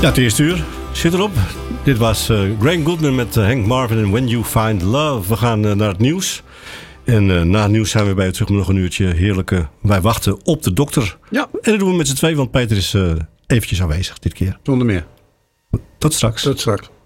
Ja, het eerste uur zit erop. Dit was Greg Goodman met Hank Marvin en When You Find Love. We gaan naar het nieuws. En na het nieuws zijn we bij u terug met nog een uurtje heerlijke Wij wachten op de dokter. Ja. En dat doen we met z'n twee, want Peter is eventjes aanwezig dit keer. Zonder meer. Tot straks. Tot straks.